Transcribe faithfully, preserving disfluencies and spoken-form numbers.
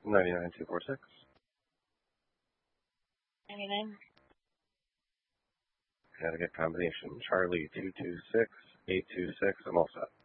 ninety-nine two four six. ninety-nine. Connecticut combination Charlie two two six eight two six. I'm all set.